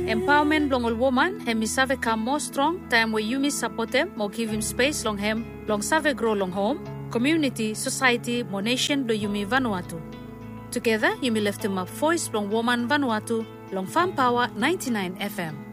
Empowerment long all woman, hemi save come more strong, time where you support him, more give him space long him, long save grow long home, community, society, more nation do yumi Vanuatu. Together, yumi lift him up voice long woman Vanuatu, long Farm Power 99 FM.